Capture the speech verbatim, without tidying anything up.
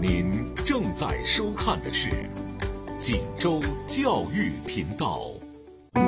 您正在收看的是锦州教育频道。